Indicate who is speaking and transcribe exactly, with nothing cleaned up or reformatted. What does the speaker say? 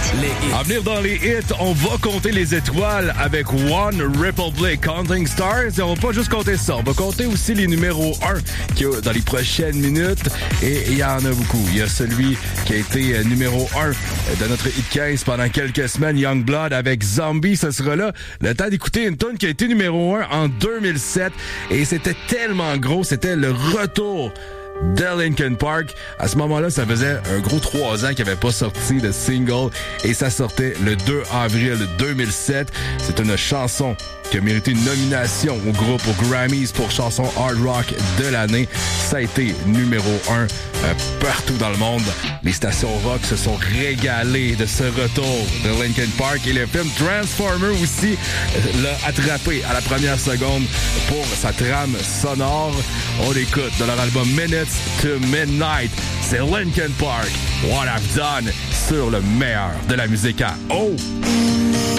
Speaker 1: Les hits.
Speaker 2: À venir dans les hits, on va compter les étoiles avec One Republic Counting Stars. Et on va pas juste compter ça, on va compter aussi les numéros un qu'il y a dans les prochaines minutes. Et il y en a beaucoup. Il y a celui qui a été numéro un de notre hit quinze pendant quelques semaines, Youngblood avec Zombie. Ce sera là le temps d'écouter une tune qui a été numéro un en deux mille sept. Et c'était tellement gros, c'était le retour de Linkin Park. À ce moment-là, ça faisait un gros trois ans qu'il n'avait pas sorti de single et ça sortait le deux avril deux mille sept. C'est une chanson qui a mérité une nomination au groupe aux Grammys pour chanson hard rock de l'année. Ça a été numéro un euh, partout dans le monde. Les stations rock se sont régalées de ce retour de Linkin Park et le film Transformer aussi euh, l'a attrapé à la première seconde pour sa trame sonore. On l'écoute de leur album Minutes to Midnight. C'est Linkin Park, What I've Done, sur le meilleur de la musique à Oh!